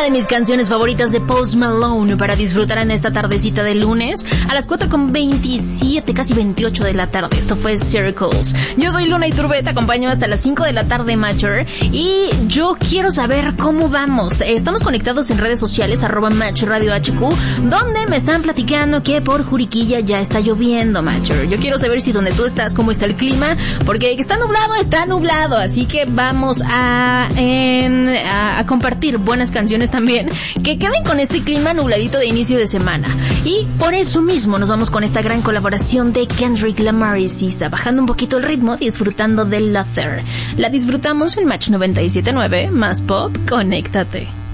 de mis canciones favoritas de Post Malone para disfrutar en esta tardecita de lunes a las 4:27, casi 28 de la tarde. Esto fue Circles. Yo soy Luna Iturbe, te acompaño hasta las 5 de la tarde, Matcher, y yo quiero saber cómo vamos. Estamos conectados en redes sociales, @MatchRadioHQ, donde me están platicando que por Juriquilla ya está lloviendo, Matcher. Yo quiero saber si donde tú estás, cómo está el clima, porque está nublado, así que vamos a compartir buenas canciones también que queden con este clima nubladito de inicio de semana. Y por eso mismo nos vamos con esta gran colaboración de Kendrick Lamar y SZA, bajando un poquito el ritmo, disfrutando de Luther. La disfrutamos en Match 97.9, más pop, conéctate.